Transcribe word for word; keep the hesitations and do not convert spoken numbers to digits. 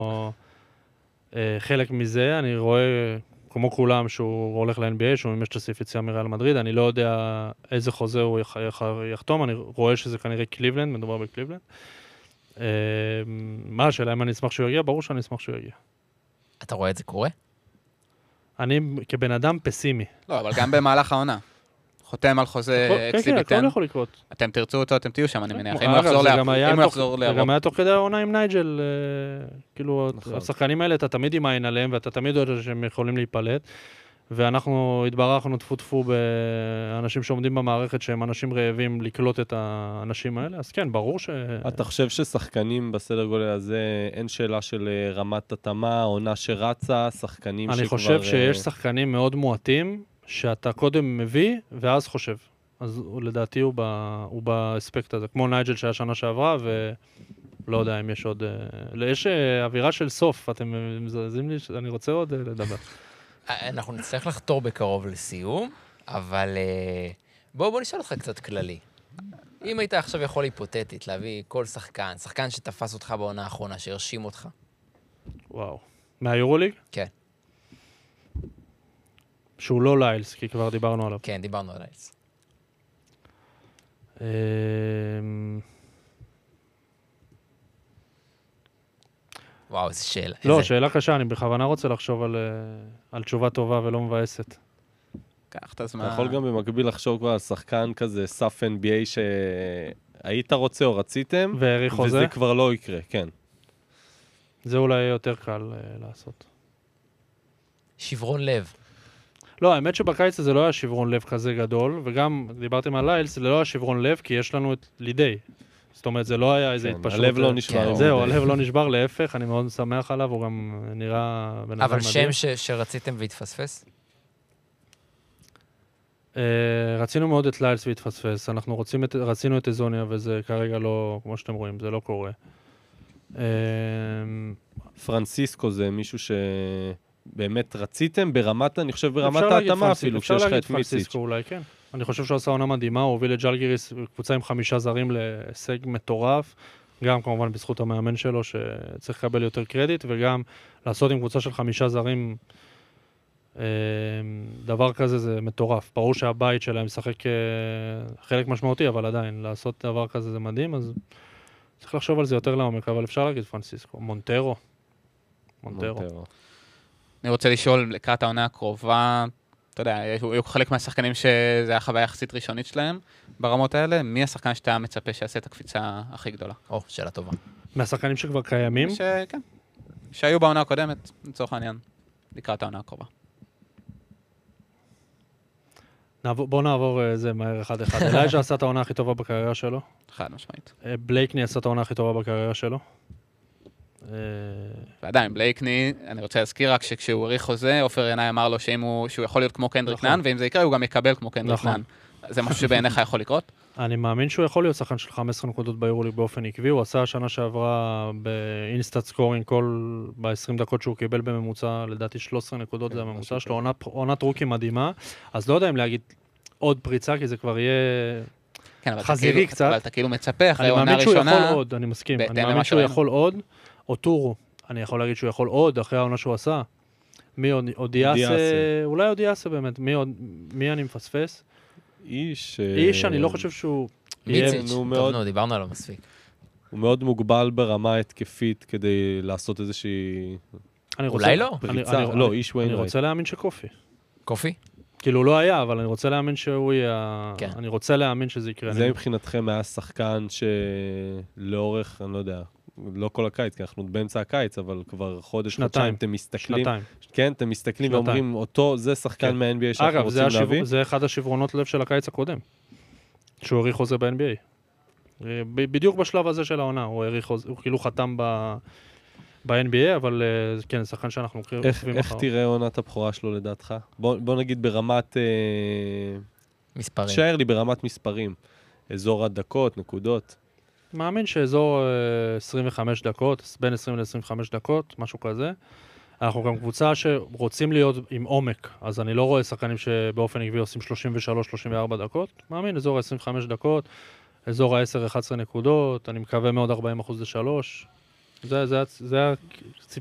חלק מזה, אני רואה, כמו כולם, שהוא הולך ל-אן בי איי, שהוא ממש תוסיף יציאה מריאל מדריד, אני לא יודע איזה חוזה הוא יחתום, אני רואה שזה כנראה קליבלנד, מדובר בקליבלנד. מה השאלה, אם אני אשמח שהוא יגיע? ברור שאני אשמח שהוא יגיע. אתה רואה את זה קורה? אני כבן אדם פסימי. לא, אבל גם במהלך העונה. חותם על חוזה אקסיביטן. כן, כן, הכל יכול לקרות. אתם תרצו אותו, אתם תהיו שם, אני מניח. אם הוא יחזור לאירופה. זה גם היה תוך כדי העונה עם נייג'ל, כאילו, השחקנים האלה, אתה תמיד עם העין עליהם, ואתה תמיד יודע שהם יכולים להיפלט, ואנחנו התברכנו תפו-תפו באנשים שעומדים במערכת, שהם אנשים רעבים לקלוט את האנשים האלה, אז כן, ברור ש... אתה חושב ששחקנים בסדר גודל הזה, אין שאלה של רמת התאמה, עונה שרצה, שחקנים שכבר... אני חושב שיש שחקנים מאוד מועטים, שאתה קודם מביא, ואז חושב. אז לדעתי הוא, ב, הוא באספקט הזה, כמו נייג'ל שהיה שנה שעברה, ולא יודע אם יש עוד... יש אווירה של סוף, אתם מזעזים לי, אני רוצה עוד לדבר. אנחנו נצטרך לחתור בקרוב לסיום, אבל בוא, בוא נשאל אותך קצת כללי. אם היית עכשיו יכול היפותטית להביא כל שחקן, שחקן שתפס אותך בעונה האחרונה, שהרשים אותך. וואו. מהיורוליג? כן. שהוא לא ליילס, כי כבר דיברנו עליו. כן, דיברנו על ליילס. וואו, איזה שאלה. לא, שאלה קשה, אני בכוונה רוצה לחשוב על תשובה טובה ולא מבאסת. קח את הזמן. אתה יכול גם במקביל לחשוב כבר על שחקן כזה, סף אן בי איי שהיית רוצה או רציתם, וזה כבר לא יקרה, כן. זה אולי יותר קל לעשות. שברון לב. לא, האמת שבקיץ הזה לא היה שברון לב כזה גדול, וגם דיברתם על ליילס, זה לא היה שברון לב, כי יש לנו את לידי. זאת אומרת, זה לא היה איזה התפשרות. הלב לא נשבר. זהו, הלב לא נשבר, להפך, אני מאוד שמח עליו, הוא גם נראה בן אדם מדהים. אבל שם שרציתם והתפספס? רצינו מאוד את ליילס והתפספס, אנחנו רצינו את איזוניה, וזה כרגע לא, כמו שאתם רואים, זה לא קורה. פרנסיסקו זה מישהו ש... באמת רציתם ברמת, אני חושב ברמת ההתאמה אפילו, כשיש לך את פרנסיסקו אולי, כן. אני חושב שהוא עשה עונה מדהימה, הוא הוביל את ג'לגיריס קבוצה עם חמישה זרים להישג מטורף, גם כמובן בזכות המאמן שלו שצריך לקבל יותר קרדיט, וגם לעשות עם קבוצה של חמישה זרים, דבר כזה זה מטורף. ברור שהבית שלהם משחק חלק משמעותי, אבל עדיין, לעשות דבר כזה זה מדהים, אז צריך לחשוב על זה יותר לעומק, אבל אפשר להגיד פרנסיסקו. מונטרו. מונטרו. אני רוצה לשאול, לקראת העונה הקרובה, אתה יודע, היו חלק מהשחקנים שזה היה חוויה יחסית ראשונית שלהם ברמות האלה, מי השחקן שאתה מצפה שיעשה את הקפיצה הכי גדולה? או, שאלה טובה. מהשחקנים שכבר קיימים? ש... כן. שהיו בעונה הקודמת, לצורך העניין, לקראת העונה הקרובה. בואו נעבור זה מהר אחד אחד. אלייג'ה עשה את העונה הכי טובה בקריירה שלו. חד משמעית. בלייקני עשה את העונה הכי טובה בקריירה שלו. ועדיין, בלייקני, אני רוצה להזכיר רק שכשהוא עריך חוזה, אופר ינאי אמר לו שהוא יכול להיות כמו קנדריק נאן, ואם זה יקרה, הוא גם יקבל כמו קנדריק נאן. זה משהו שבעיניך יכול לקרות? אני מאמין שהוא יכול להיות שחקן של חמש עשרה נקודות ביורוליג באופן עקבי, הוא עשה השנה שעברה באינסטאט סקורינג כל ב-עשרים דקות שהוא קיבל בממוצע, לדעתי שלוש עשרה נקודות זה הממוצע שלו, עונת רוקי מדהימה, אז לא יודע אם להגיד עוד פריצה, כי זה כבר יהיה חזירי קצת. אבל אתה כאילו מצפה אחרי עונה ראשונה. אני מאמין שהוא יכול עוד, אני מסכים, אני מאמין שהוא יכול עוד, או טורו, אני יכול להגיד שהוא יכול עוד אחרי העונה שהוא עשה. מי עוד? אודיאסה, אולי אודיאסה באמת, מי אני מפספס? איש... איש, אני לא חושב שהוא... מיציץ', טוב, נו, דיברנו עליו מספיק. הוא מאוד מוגבל ברמה התקפית כדי לעשות איזושהי... אולי לא? לא, איש וויינרייט. אני רוצה להאמין שקופי. קופי? כאילו הוא לא היה, אבל אני רוצה להאמין שהוא יהיה... אני רוצה להאמין שזה יקרה. זה מבחינתכם היה שחקן שלאורך, אני לא יודע, לא כל הקיץ, כי אנחנו באמצע הקיץ, אבל כבר חודש, חודשיים, אתם מסתכלים... שנתיים. כן, אתם מסתכלים ואומרים, אותו, זה שחקן מה-אן בי איי שאנחנו רוצים להביא. אגב, זה אחד השברונות לב של הקיץ הקודם, שהוא העריך חוזה ב-אן בי איי. בדיוק בשלב הזה של העונה, הוא כאילו חתם ב-אן בי איי, אבל כן, שחקן שאנחנו עוקבים אחריו. איך תראה עונת הבכורה שלו לדעתך? בוא נגיד ברמת... מספרים. שער לי ברמת מספרים. אזור הדקות, נקודות. מאמין שאזור עשרים וחמש דקות, בין עשרים ל-עשרים וחמש דקות, משהו כזה. אנחנו גם קבוצה שרוצים להיות עם עומק, אז אני לא רואה שחקנים שבאופן עקבי עושים שלושים ושלוש שלושים וארבע דקות. מאמין, אזור עשרים וחמש דקות, אזור ה-עשר אחת עשרה נקודות, אני מקווה מאוד ארבעים אחוז לשלוש. זה, זה, זה